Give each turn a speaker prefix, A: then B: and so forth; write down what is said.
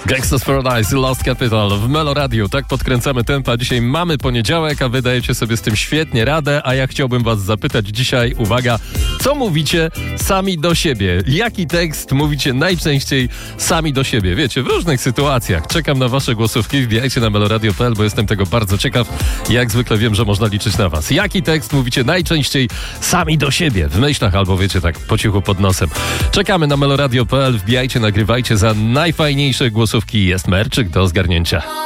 A: Gangsta's Paradise, Lost Capital w Melo Radio. Tak podkręcamy tempa. Dzisiaj mamy poniedziałek, a wy dajecie sobie z tym świetnie radę, a ja chciałbym was zapytać dzisiaj, uwaga, co mówicie sami do siebie? Jaki tekst mówicie najczęściej sami do siebie? Wiecie, w różnych sytuacjach. Czekam na wasze głosówki, wbijajcie na meloradio.pl, bo jestem tego bardzo ciekaw. Jak zwykle wiem, że można liczyć na was. Jaki tekst mówicie najczęściej sami do siebie? W myślach albo wiecie, tak po cichu pod nosem. Czekamy na meloradio.pl, wbijajcie, nagrywajcie. Za najfajniejsze głosówki jest merczyk do zgarnięcia.